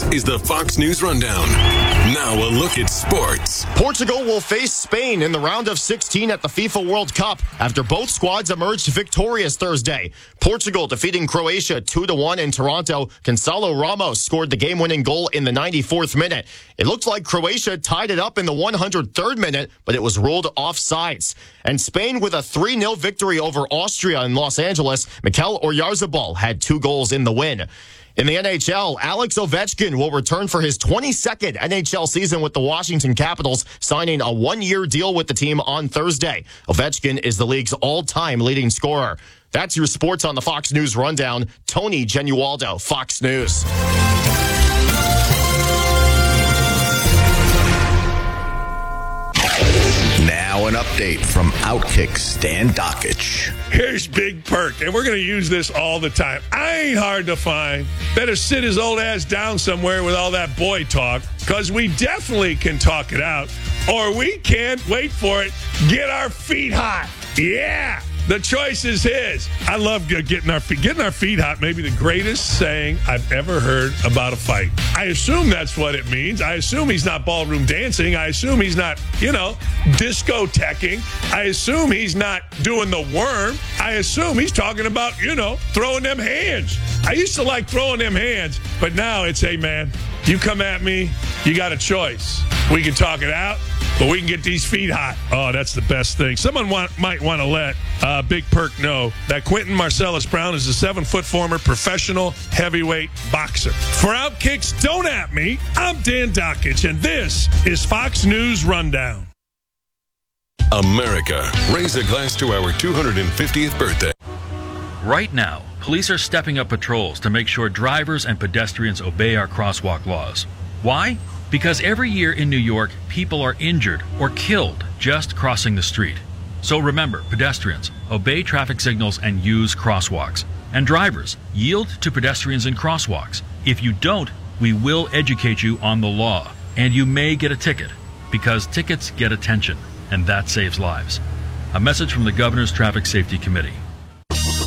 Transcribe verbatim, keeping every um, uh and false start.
is the Fox News Rundown. Now a look at sports. Portugal will face Spain in the round of sixteen at the FIFA World Cup after both squads emerged victorious Thursday. Portugal defeating Croatia two to one in Toronto. Gonçalo Ramos scored the game-winning goal in the ninety-fourth minute. It looked like Croatia tied it up in the one hundred third minute, but it was ruled offsides. And Spain with a three nil victory over Austria in Los Angeles. Mikel Oyarzabal had two goals in the win. In the N H L, Alex Ovechkin will return for his twenty-second N H L season with the Washington Capitals, signing a one-year deal with the team on Thursday. Ovechkin is the league's all-time leading scorer. That's your sports on the Fox News Rundown. Tony Genualdo, Fox News. Now an update from Outkick Stan Dockich. Here's Big Perk, and we're going to use this all the time. I ain't hard to find. Better sit his old ass down somewhere with all that boy talk, because we definitely can talk it out, or we can't, wait for it, get our feet hot. Yeah. The choice is his. I love getting our feet, getting our feet hot. Maybe the greatest saying I've ever heard about a fight. I assume that's what it means. I assume he's not ballroom dancing. I assume he's not, you know, discoteching. I assume he's not doing the worm. I assume he's talking about, you know, throwing them hands. I used to like throwing them hands, but now it's, hey, man, you come at me, you got a choice. We can talk it out, but we can get these feet hot. Oh, that's the best thing. Someone want, might want to let uh, Big Perk know that Quentin Marcellus Brown is a seven-foot former professional heavyweight boxer. For Outkick's Don't At Me, I'm Dan Dockich, and this is Fox News Rundown. America, raise a glass to our two hundred fiftieth birthday. Right now, police are stepping up patrols to make sure drivers and pedestrians obey our crosswalk laws. Why? Because every year in New York, people are injured or killed just crossing the street. So remember, pedestrians, obey traffic signals and use crosswalks. And drivers, yield to pedestrians in crosswalks. If you don't, we will educate you on the law. And you may get a ticket, because tickets get attention, and that saves lives. A message from the Governor's Traffic Safety Committee.